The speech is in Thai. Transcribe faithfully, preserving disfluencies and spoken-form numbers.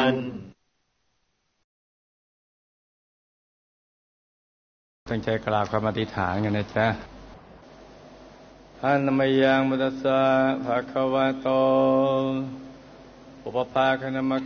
นตั้งใจกราบคำอธิษฐานกันนะจ๊ะอะนะมะยังมุตัสสะภะคะวะโตอุปภาคนะมะ